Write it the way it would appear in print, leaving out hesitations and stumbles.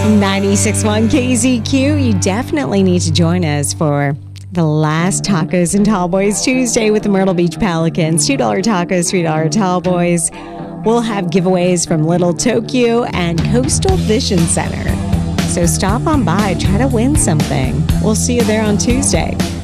96.1 KZQ. You definitely need to join us for the last Tacos and Tallboys Tuesday with the Myrtle Beach Pelicans. $2 tacos, $3 tallboys. We'll have giveaways from Little Tokyo and Coastal Vision Center. So stop on by, try to win something. We'll see you there on Tuesday.